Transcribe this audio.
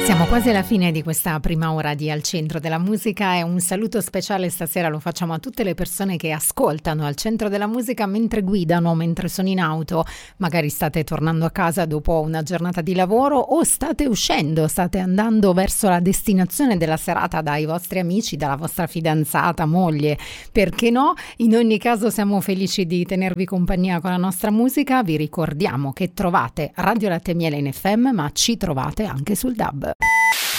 Siamo quasi alla fine di questa prima ora di Al Centro della Musica e un saluto speciale stasera lo facciamo a tutte le persone che ascoltano Al Centro della Musica mentre guidano, mentre sono in auto, magari state tornando a casa dopo una giornata di lavoro o state uscendo, state andando verso la destinazione della serata dai vostri amici, dalla vostra fidanzata, moglie, perché no? In ogni caso siamo felici di tenervi compagnia con la nostra musica, vi ricordiamo che trovate Radio Latte e Miele in FM ma ci trovate anche sul DAB.